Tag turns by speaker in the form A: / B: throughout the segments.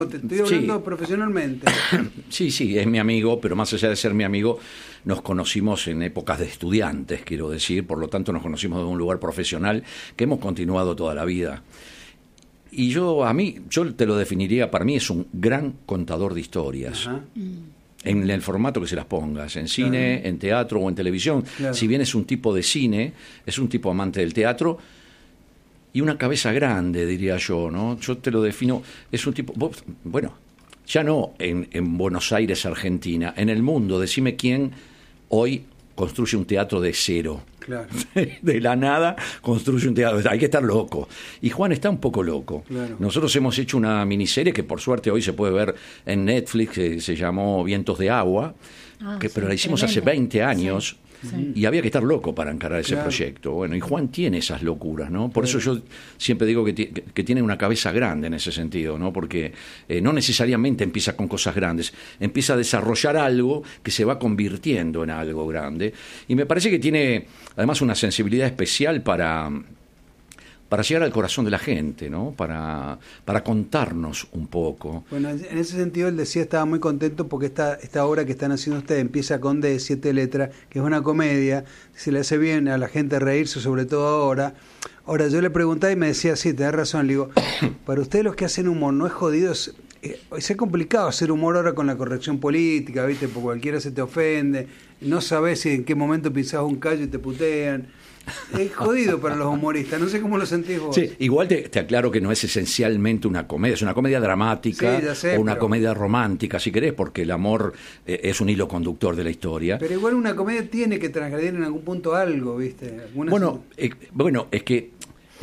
A: Te estoy hablando
B: Sí.
A: profesionalmente.
B: Sí, es mi amigo, pero más allá de ser mi amigo, nos conocimos en épocas de estudiantes, quiero decir, por lo tanto nos conocimos de un lugar profesional que hemos continuado toda la vida. Y yo te lo definiría, para mí es un gran contador de historias.
A: Ajá.
B: En el formato que se las pongas, en cine, en teatro o en televisión.
A: Claro.
B: Si bien es un tipo de cine, es un tipo amante del teatro y una cabeza grande, diría yo, ¿no? Yo te lo defino, es un tipo, bueno, ya no en Buenos Aires, Argentina, en el mundo, decime quién hoy construye un teatro de cero.
A: Claro.
B: De la nada construye un teatro. Hay que estar loco. Y Juan está un poco loco.
A: Claro.
B: Nosotros hemos hecho una miniserie que por suerte hoy se puede ver en Netflix, que se llamó Vientos de Agua, pero la hicimos hace 20 años.
C: Sí.
B: Y había que estar loco para encarar ese
A: Claro.
B: proyecto. Bueno, y Juan tiene esas locuras, ¿no? Por eso yo siempre digo que tiene una cabeza grande en ese sentido, ¿no? Porque no necesariamente empieza con cosas grandes, empieza a desarrollar algo que se va convirtiendo en algo grande. Y me parece que tiene, además, una sensibilidad especial para llegar al corazón de la gente, ¿no? Para contarnos un poco.
A: Bueno, en ese sentido él decía, estaba muy contento porque esta obra que están haciendo ustedes empieza con D, 7 letras, que es una comedia, se le hace bien a la gente reírse, sobre todo ahora. Ahora, yo le preguntaba y me decía, sí, tenés razón, le digo, para ustedes los que hacen humor, ¿no es jodido? Es complicado hacer humor ahora con la corrección política, ¿viste? Porque cualquiera se te ofende, no sabés si en qué momento pisás un callo y te putean. Es jodido para los humoristas, no sé cómo lo sentís vos.
B: Sí, igual te aclaro que no es esencialmente una comedia, es una comedia dramática
A: Sí, ya sé,
B: o una
A: pero-
B: comedia romántica, si querés, porque el amor es un hilo conductor de la historia.
A: Pero igual una comedia tiene que transgredir en algún punto algo, ¿viste?
B: Bueno, es que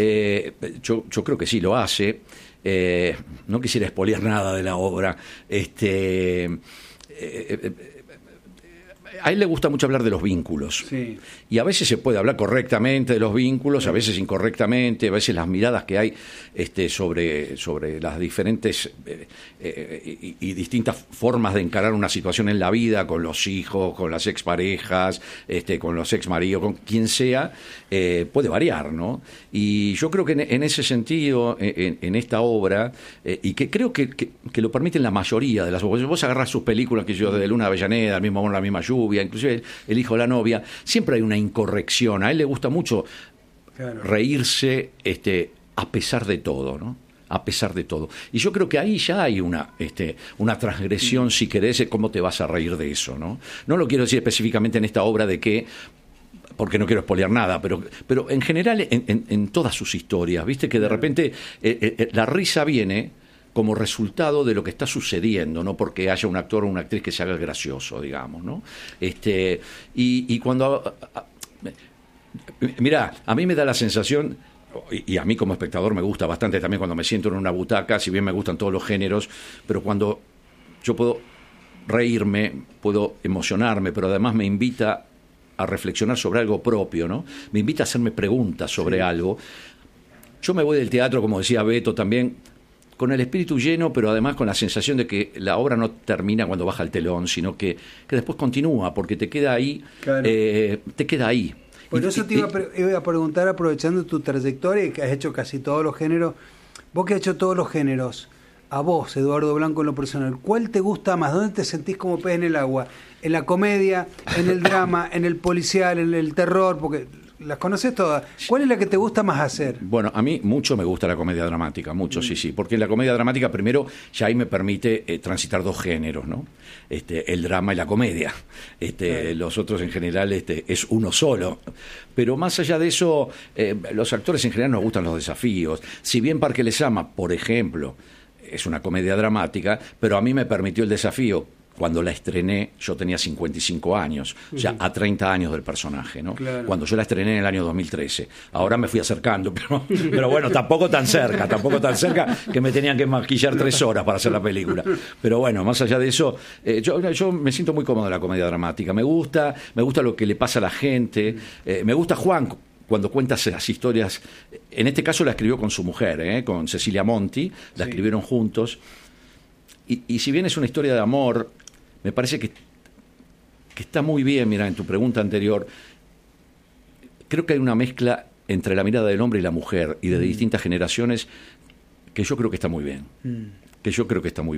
B: yo creo que sí lo hace. No quisiera espolear nada de la obra. A él le gusta mucho hablar de los vínculos.
A: Sí.
B: Y a veces se puede hablar correctamente de los vínculos, a veces incorrectamente, a veces las miradas que hay sobre las diferentes y distintas formas de encarar una situación en la vida, con los hijos, con las exparejas, con los exmaridos, con quien sea, puede variar, ¿no? Y yo creo que en ese sentido, en esta obra, y que creo que lo permiten la mayoría de las obras, vos agarrás sus películas, que yo, de Luna Avellaneda, El mismo amor, la misma lluvia, inclusive El hijo de la novia, siempre hay una incorrección. A él le gusta mucho
A: Claro.
B: reírse a pesar de todo, ¿no? A pesar de todo. Y yo creo que ahí ya hay una transgresión, si querés, de cómo te vas a reír de eso, ¿no? No lo quiero decir específicamente en esta obra de que, porque no quiero espolear nada, pero en general en todas sus historias, ¿viste? Que de repente la risa viene como resultado de lo que está sucediendo, no porque haya un actor o una actriz que se haga el gracioso, digamos, ¿no? Y cuando... Mirá, a mí me da la sensación, y a mí como espectador me gusta bastante también cuando me siento en una butaca, si bien me gustan todos los géneros, pero cuando yo puedo reírme, puedo emocionarme, pero además me invita a reflexionar sobre algo propio, ¿no? Me invita a hacerme preguntas sobre algo. Yo me voy del teatro, como decía Beto también, con el espíritu lleno, pero además con la sensación de que la obra no termina cuando baja el telón, sino que después continúa, porque te queda ahí,
A: Claro.
B: te queda ahí.
A: Por
B: Y-
A: eso te
B: y-
A: iba a preguntar, aprovechando tu trayectoria y que has hecho casi todos los géneros, vos que has hecho todos los géneros, a vos, Eduardo Blanco, en lo personal, ¿cuál te gusta más? ¿Dónde te sentís como pez en el agua? ¿En la comedia, en el drama, en el policial, en el terror? Porque las conoces todas. ¿Cuál es la que te gusta más hacer?
B: Bueno, a mí mucho me gusta la comedia dramática, mucho, sí, porque en la comedia dramática primero ya ahí me permite transitar dos géneros, ¿no? El drama y la comedia. Los otros en general es uno solo. Pero más allá de eso, los actores en general nos gustan los desafíos. Si bien Parque les ama, por ejemplo, es una comedia dramática, pero a mí me permitió el desafío. Cuando la estrené, yo tenía 55 años, o sea, a 30 años del personaje, ¿no?
A: Claro.
B: Cuando yo la estrené en el año 2013. Ahora me fui acercando, pero bueno, tampoco tan cerca que me tenían que maquillar 3 horas para hacer la película. Pero bueno, más allá de eso, yo me siento muy cómodo en la comedia dramática. Me gusta lo que le pasa a la gente. Me gusta Juan cuando cuenta esas historias. En este caso la escribió con su mujer, con Cecilia Monti, la
A: Sí.
B: escribieron juntos. Y si bien es una historia de amor, me parece que está muy bien. Mira, en tu pregunta anterior, creo que hay una mezcla entre la mirada del hombre y la mujer y de distintas generaciones que yo creo que está muy bien. que yo creo que está muy